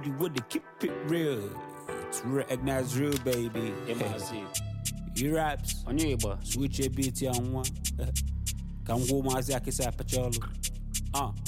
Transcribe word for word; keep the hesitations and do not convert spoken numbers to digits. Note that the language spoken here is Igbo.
the way they keep it real. It's recognize real, baby. He raps. On you, boy. Switch a beat on one. Can go Mazaki Sapacholo. Ah.